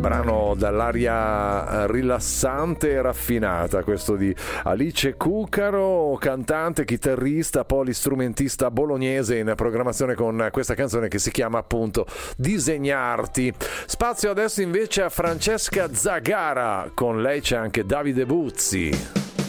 brano dall'aria rilassante e raffinata, questo di Alice Cuccaro, cantante, chitarrista, polistrumentista bolognese in programmazione con questa canzone che si chiama appunto Disegnarti. Spazio adesso invece a Francesca Zagara, con lei c'è anche Davide Buzzi.